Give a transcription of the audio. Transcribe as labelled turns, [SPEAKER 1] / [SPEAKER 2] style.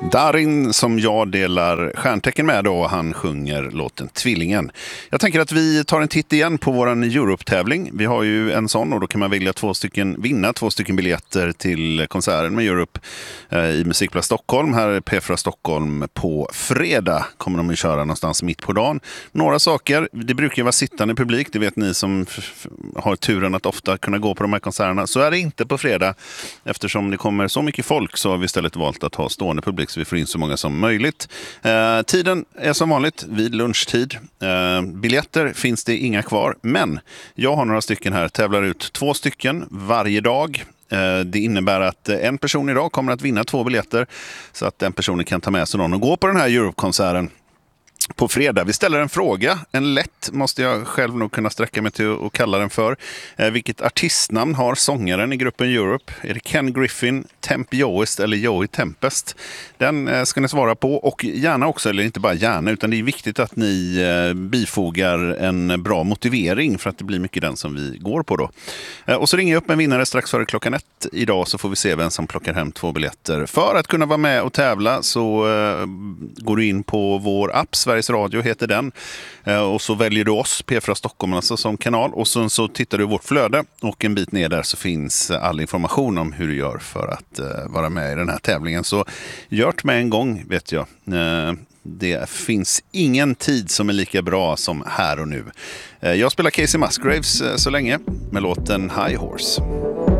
[SPEAKER 1] Darin som jag delar stjärntecken med då, han sjunger låten Tvillingen. Jag tänker att vi tar en titt igen på våran Europe-tävling. Vi har ju en sån och då kan man välja vinna två stycken biljetter till konserten med Europe i Musikplats Stockholm. Här är P4 Stockholm på fredag. Kommer de att köra någonstans mitt på dagen. Några saker, det brukar ju vara sittande publik. Det vet ni som har turen att ofta kunna gå på de här konserterna. Så är det inte på fredag. Eftersom det kommer så mycket folk så har vi istället valt att ha stående publik så vi får in så många som möjligt. Tiden är som vanligt vid lunchtid. Biljetter finns det inga kvar, men jag har några stycken här. Tävlar ut 2 stycken varje dag. Det innebär att en person idag kommer att vinna 2 biljetter så att den personen kan ta med sig någon och gå på den här Europe-konserten på fredag. Vi ställer en fråga. En lätt måste jag själv nog kunna sträcka mig till att kalla den för. Vilket artistnamn har sångaren i gruppen Europe? Är det Ken Griffin, Temp Joest eller Joey Tempest? Den ska ni svara på och gärna också, eller inte bara gärna, utan det är viktigt att ni bifogar en bra motivering för att det blir mycket den som vi går på då. Och så ringer jag upp en vinnare strax före 1:00 idag så får vi se vem som plockar hem 2 biljetter. För att kunna vara med och tävla så går du in på vår app, Sveriges Radio heter den. Och så väljer du oss, P4 Stockholm alltså, som kanal. Och så tittar du i vårt flöde och en bit ner där så finns all information om hur du gör för att vara med i den här tävlingen. Så gör det med en gång, vet jag. Det finns ingen tid som är lika bra som här och nu. Jag spelar Casey Musgraves så länge med låten High Horse.